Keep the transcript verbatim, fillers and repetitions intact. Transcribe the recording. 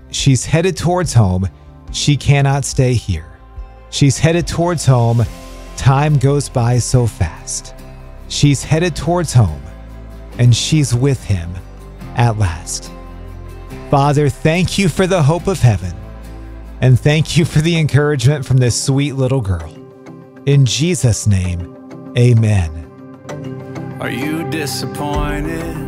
She's headed towards home. She cannot stay here. She's headed towards home. Time goes by so fast. She's headed towards home, and she's with him at last. Father, thank you for the hope of heaven, and thank you for the encouragement from this sweet little girl. In Jesus' name, amen. Are you disappointed